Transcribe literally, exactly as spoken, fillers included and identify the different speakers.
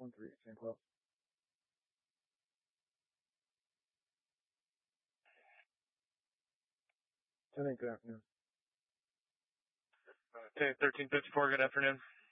Speaker 1: one three, Saint Cloud. ten eight, good afternoon.
Speaker 2: Okay, thirteen fifty-four, good afternoon.